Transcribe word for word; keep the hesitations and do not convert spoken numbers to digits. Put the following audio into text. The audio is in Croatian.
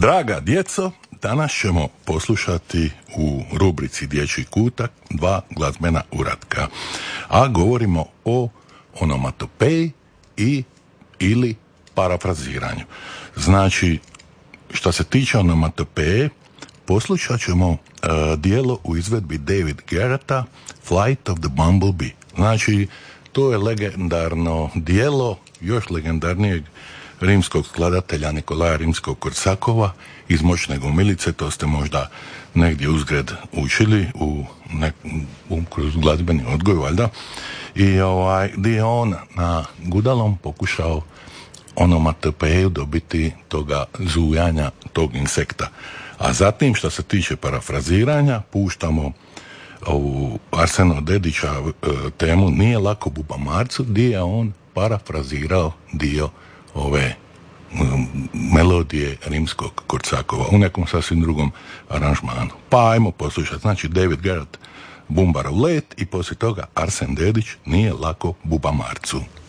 Draga djeco, danas ćemo poslušati u rubrici Dječji kutak dva glazbena uratka, a govorimo o onomatopeji i ili parafraziranju. Znači, što se tiče onomatopeje, poslušat ćemo uh, dijelo u izvedbi David Garretta, Flight of the Bumblebee. Znači, to je legendarno dijelo još legendarnijeg rimskog skladatelja Nikolaja Rimskog-Korsakova iz Moćne gomilice. To ste možda negdje uzgred učili u, nek, u kroz glazbeni odgoj, valjda. I ovaj, gdje je on na gudalom pokušao onomatopeju dobiti toga zujanja tog insekta. A zatim, što se tiče parafraziranja, puštamo ovu Arsena Dedića e, temu Nije lako bubamarcu, gdje je on parafrazirao dio ove um, melodije rimskog Korsakova u nekom sasvim drugom aranžmanu. Pa ajmo poslušati. Znači, David Garrett, Bumbarov let, i poslije toga Arsen Dedić, Nije lako bubamarcu.